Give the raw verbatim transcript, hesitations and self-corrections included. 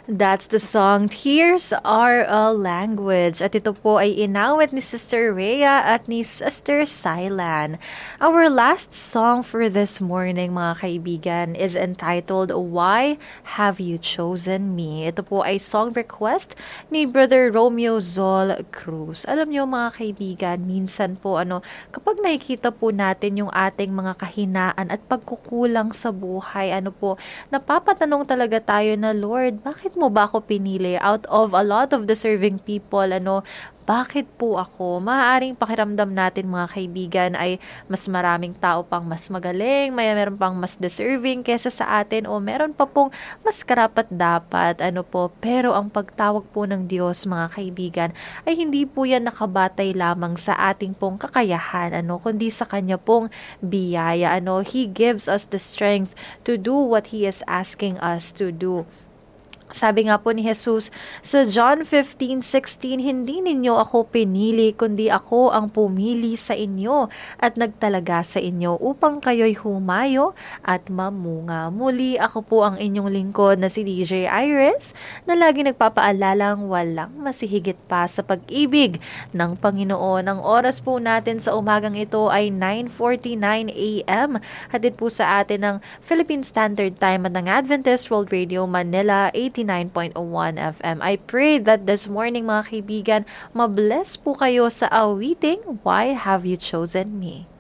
That's the song Tears Are a Language. At ito po ay inawit ni Sister Rhea at ni Sister Silan. Our last song for this morning, mga kaibigan, is entitled Why Have You Chosen Me? Ito po ay song request ni Brother Romeo Zol Cruz. Alam niyo mga kaibigan, minsan po ano, kapag nakikita po natin yung ating mga kahinaan at pagkukulang sa buhay, ano po, napapatanong talaga tayo na, Lord, bakit mo ba ako pinili out of a lot of deserving people? Ano, bakit po ako? Maaaring pakiramdam natin mga kaibigan ay mas maraming tao pang mas magaling, may meron pang mas deserving kesa sa atin o meron pa pong mas karapat dapat. Ano po, pero ang pagtawag po ng Diyos mga kaibigan ay hindi po yan nakabatay lamang sa ating pong kakayahan, ano, kundi sa Kanya pong biyaya. Ano, He gives us the strength to do what He is asking us to do. Sabi nga po ni Jesus sa John fifteen sixteen, hindi ninyo ako pinili, kundi ako ang pumili sa inyo at nagtalaga sa inyo upang kayo'y humayo at mamunga. Muli, ako po ang inyong lingkod na si D J Iris na lagi nagpapaalalang walang masihigit pa sa pag-ibig ng Panginoon. Ang oras po natin sa umagang ito ay nine forty-nine a m Hatid po sa atin ng Philippine Standard Time at ng Adventist World Radio Manila eighty-nine point one F M. I pray that this morning mga kaibigan, mabless po kayo sa awiting Why Have You Chosen Me?